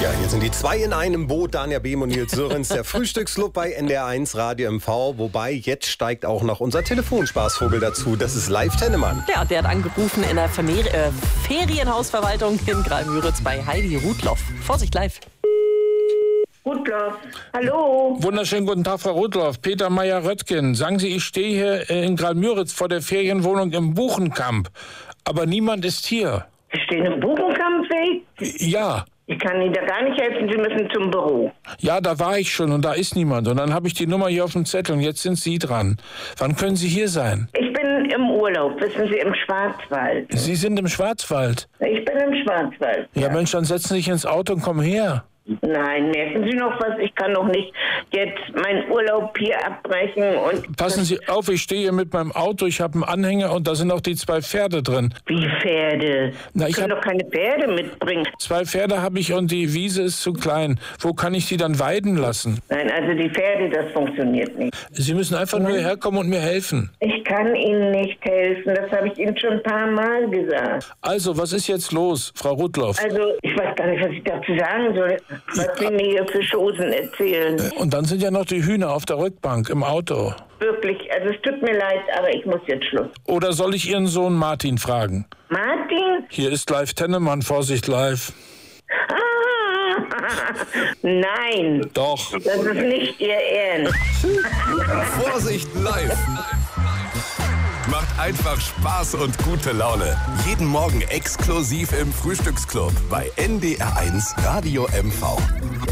Ja, hier sind die zwei in einem Boot, Dania Behm und Nils Sörens, der Frühstücksclub bei NDR1 Radio MV. Wobei, jetzt steigt auch noch unser Telefonspaßvogel dazu. Das ist Leif Tennemann. Ja, der hat angerufen in der Ferienhausverwaltung in Graal-Müritz bei Heidi Rudloff. Vorsicht, Leif. Rudloff, hallo. Wunderschönen guten Tag, Frau Rudloff. Peter Meyer-Röttgen. Sagen Sie, ich stehe hier in Graal-Müritz vor der Ferienwohnung im Buchenkamp. Aber niemand ist hier. Sie stehen im Buchenkampfweg? Ja. Ich kann Ihnen da gar nicht helfen, Sie müssen zum Büro. Ja, da war ich schon und da ist niemand. Und dann habe ich die Nummer hier auf dem Zettel und jetzt sind Sie dran. Wann können Sie hier sein? Ich bin im Urlaub, wissen Sie, im Schwarzwald. Sie sind im Schwarzwald? Ich bin im Schwarzwald. Ja, Mensch, dann setzen Sie sich ins Auto und kommen her. Nein, merken Sie noch was? Ich kann doch nicht jetzt meinen Urlaub hier abbrechen und... Passen Sie auf, ich stehe hier mit meinem Auto, ich habe einen Anhänger und da sind auch die 2 Pferde drin. Wie Pferde? Na, ich kann doch keine Pferde mitbringen. 2 Pferde habe ich und die Wiese ist zu klein. Wo kann ich die dann weiden lassen? Nein, also die Pferde, das funktioniert nicht. Sie müssen einfach nur herkommen und mir helfen. Ich kann Ihnen nicht helfen, das habe ich Ihnen schon ein paar Mal gesagt. Also, was ist jetzt los, Frau Rudloff? Also, ich weiß gar nicht, was ich dazu sagen soll, was Sie mir hier für Chosen erzählen. Und dann sind ja noch die Hühner auf der Rückbank im Auto. Wirklich, also es tut mir leid, aber ich muss jetzt Schluss. Oder soll ich Ihren Sohn Martin fragen? Martin? Hier ist Leif Tennemann, Vorsicht, Leif. Ah, nein. Doch. Das ist nicht Ihr Ernst. Vorsicht, Leif. Macht einfach Spaß und gute Laune. Jeden Morgen exklusiv im Frühstücksclub bei NDR1 Radio MV.